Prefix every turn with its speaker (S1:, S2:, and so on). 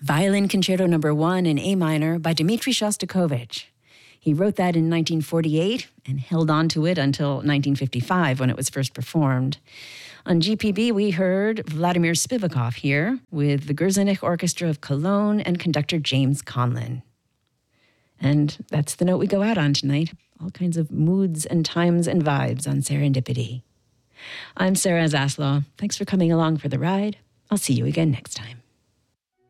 S1: Violin Concerto No. 1 in A minor by Dmitri Shostakovich. He wrote that in 1948 and held on to it until 1955 when it was first performed. On GPB, we heard Vladimir Spivakov here with the Gerzenich Orchestra of Cologne and conductor James Conlon. And that's the note we go out on tonight. All kinds of moods and times and vibes on Serendipity. I'm Sarah Zaslow. Thanks for coming along for the ride. I'll see you again next time.